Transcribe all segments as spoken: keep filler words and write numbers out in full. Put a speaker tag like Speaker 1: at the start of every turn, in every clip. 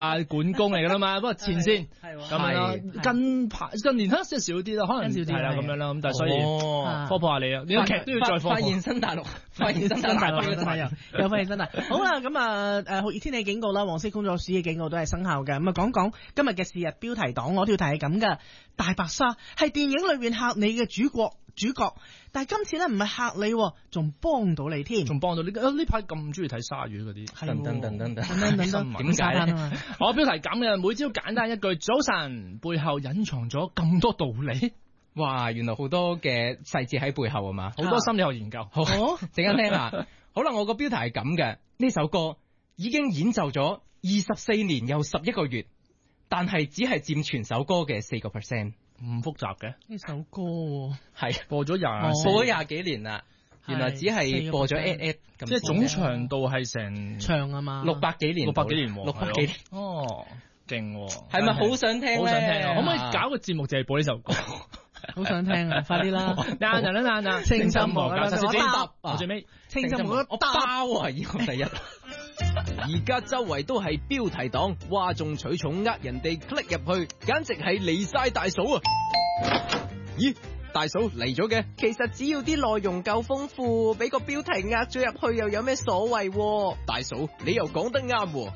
Speaker 1: 啊管工嚟噶啦嘛，不過前線
Speaker 2: 係
Speaker 1: 咁樣咯。近排近年咧即係少啲啦，可能
Speaker 2: 少啲
Speaker 1: 係啦咁樣啦。咁但係所以
Speaker 2: 哦
Speaker 1: 科普下你啊，呢個劇都要再科普。
Speaker 2: 發現新大陸，發現新大陸，真係有有發現新大陸。好啦，咁啊誒酷熱天氣警告啦，黃色工作暑嘅警告都係生效嘅。咁啊講講今日嘅是日標題黨，我條題係咁嘅，大白鯊係電影裏邊嚇你嘅主角。主角，但係今次咧唔係嚇你，仲幫到你添，
Speaker 1: 仲幫到你。呢排咁中意睇鯊魚嗰啲，
Speaker 2: 等等等等等
Speaker 1: 等等等，點解咧？我標題咁嘅，每朝簡單一句早晨，背後隱藏咗咁多道理。
Speaker 3: 哇，原來好多嘅細節喺背後啊嘛，
Speaker 1: 好多心理學研究。好，
Speaker 3: 陣間聽下。好啦，我個標題係咁嘅，呢首歌已經演奏咗二十四年又十一個月，但係只係佔全首歌嘅四個 percent。
Speaker 1: 唔複雜嘅
Speaker 2: 呢首歌
Speaker 3: 係
Speaker 1: 播咗廿
Speaker 3: 播咗廿幾年啦，原來只係播咗 at at 咁，
Speaker 1: 即係總長度係成
Speaker 2: 長啊嘛，
Speaker 3: 六百幾年，
Speaker 1: 六百幾年，
Speaker 3: 六百幾年，
Speaker 1: 哦，勁，
Speaker 3: 係咪好想聽？
Speaker 1: 好想聽啊！可唔可以搞個節目就係播呢首歌？
Speaker 2: 好想聽啊！快啲啦！
Speaker 1: 嗱嗱嗱嗱，
Speaker 2: 清心無價，
Speaker 1: 我
Speaker 2: 答，
Speaker 1: 我最尾
Speaker 2: 清心無價，
Speaker 3: 我包啊！以我第一。
Speaker 4: 而家周圍都係標題黨，嘩眾取寵，呃人哋 click 入去，簡直係離晒大嫂啊！咦，大嫂嚟咗嘅？
Speaker 5: 其實只要啲內容夠豐富，俾個標題呃咗入去又有咩所謂？
Speaker 4: 大嫂，你又講得啱喎。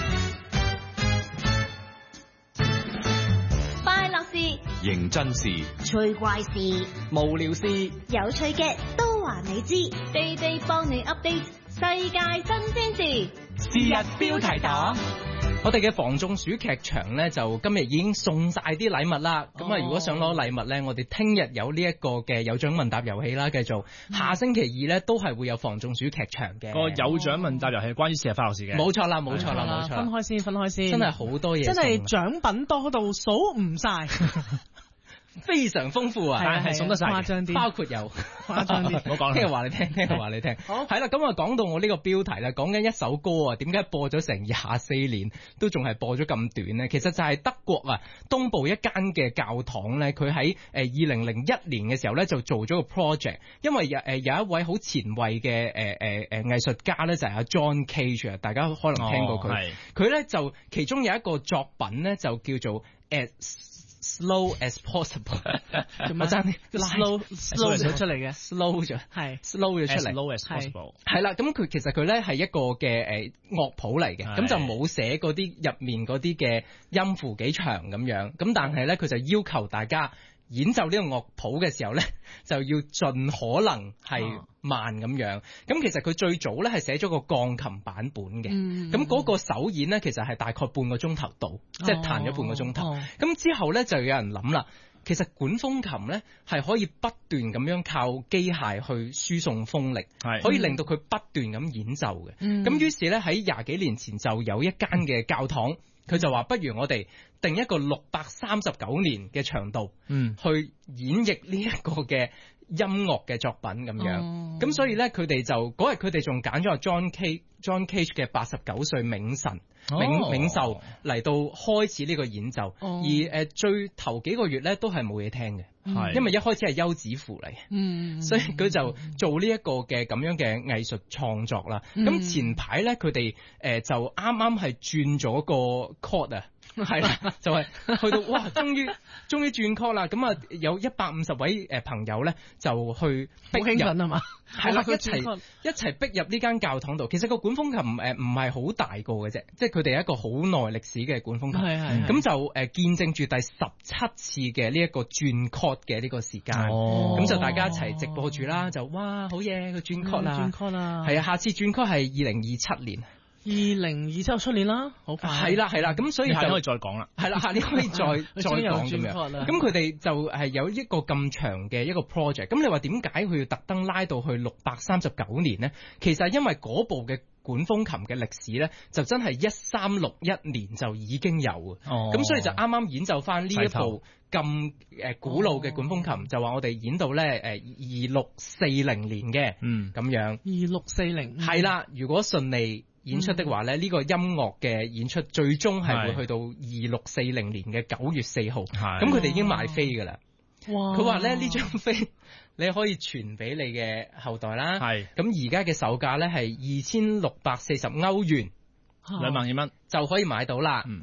Speaker 6: 快樂事、
Speaker 7: 認真事、
Speaker 6: 趣怪事、
Speaker 4: 無聊事、
Speaker 6: 有趣嘅都話你知，地地幫你 update 世界新鮮事。
Speaker 3: 是日標題黨，我哋嘅防中暑劇場咧就今日已經送晒啲禮物啦。咁啊、哦，如果想攞禮物咧，我哋聽日有呢一個嘅有獎問答遊戲啦，繼續。下星期二咧都係會有防中暑劇場嘅。
Speaker 1: 個有獎問答遊戲關於是日快樂事嘅。
Speaker 3: 冇錯啦，冇錯啦，冇錯。
Speaker 2: 分開先，分開先。
Speaker 3: 真係好多嘢，
Speaker 2: 真係獎品多到數唔晒。
Speaker 3: 非常豐富啊，
Speaker 1: 係係送得晒，
Speaker 2: 誇張啲，
Speaker 3: 包括有
Speaker 2: 誇張啲，
Speaker 3: 唔好講，聽日話你聽，聽日話你聽。好，係啦，咁啊講到我呢個標題啦，講緊一首歌啊，點解播咗成廿四年都仲係播咗咁短呢？其實就係德國啊東部一間嘅教堂咧，佢喺誒二零零一年嘅時候咧就做咗個 project， 因為有誒有一位好前衛嘅誒誒誒藝術家咧就係阿 John Cage 啊，大家可能聽過佢，佢咧、哦、就其中有一個作品咧就叫做誒。Slow as possible，我爭啲
Speaker 2: slow slow 咗出嚟嘅
Speaker 3: ，slow 咗，係 slow 咗出嚟
Speaker 1: ，slow as possible，
Speaker 3: 係啦。咁佢其實佢咧係一個嘅誒樂譜嚟嘅，咁就冇寫嗰啲入面嗰啲嘅音符幾長咁樣，咁但係咧佢就要求大家演奏呢個樂譜嘅時候咧，就要盡可能係慢咁樣。咁其實佢最早咧係寫咗個鋼琴版本嘅，咁嗰、嗯、個首演咧其實係大概半個鐘頭到，哦、即係彈咗半個鐘頭。咁、哦、之後咧就有人諗啦，其實管風琴咧係可以不斷咁樣靠機械去輸送風力，係可以令到佢不斷咁演奏嘅。咁、嗯、於是咧喺廿幾年前就有一間嘅教堂。佢就話不如我哋定一個六百三十九年嘅長度，嗯，去演繹呢一個嘅音樂嘅作品咁樣，咁、哦、所以咧佢哋就嗰日佢哋仲揀咗阿 John Cage John Cage 嘅八十九歲冥神冥冥壽嚟到開始呢個演奏，哦、而誒、呃、最頭幾個月咧都係冇嘢聽嘅。係，因為一開始係休止符嚟，嗯，所以佢就做呢一個嘅咁樣嘅藝術創作啦。咁、嗯、前排咧，佢哋誒就啱啱係轉咗個 chord 啊，係啦，就係去到哇，終於終於轉 chord 啦。咁啊，有一百五十位誒朋友咧就去逼入啊嘛，係啦，一齊一齊逼入呢間教堂度。其實個管風琴誒唔係好大個嘅啫，即係佢哋係一個好耐歷史嘅管風琴，係係。咁就誒見證住第十七次嘅呢一個轉 chord嘅呢個時間，咁、哦、就大家一齊直播住啦，就哇好嘢，佢轉 chord 啦，轉 chord 啦，係啊，下次轉 chord 係二零二七年，二零二七出年啦，好快，係啦係啦，咁所以就下年可以再講啦，係啦，下年可以再再講咁樣，咁佢哋就係有一個咁長嘅一個 project， 咁你話點解佢要特登拉到去六百三十九年呢？其實係因為嗰部嘅管風琴嘅歷史咧，就真係一三六一年就已經有嘅，咁、哦、所以就啱啱演奏翻呢一部咁誒古老嘅管風琴，哦、就話我哋演到咧誒二六四零年嘅，嗯咁樣，二六四零係啦，如果順利演出的話咧，呢、嗯、個音樂嘅演出最終係會去到二六四零年嘅九月四號，咁佢哋已經賣飛噶啦。哇！佢話咧呢張飛你可以傳俾你嘅後代啦。係咁而家嘅售價咧係二千六百四十歐元，兩萬幾蚊就可以買到啦。嗯，